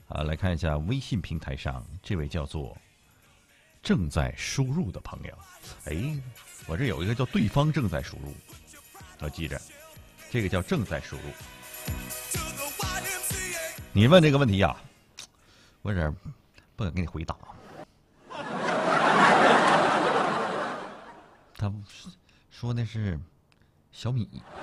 来看一下微信平台上这位叫做正在输入的朋友。哎，我这有一个叫对方正在输入，我记着，这个叫正在输入。你问这个问题呀，我有点不敢给你回答。他说的是小米。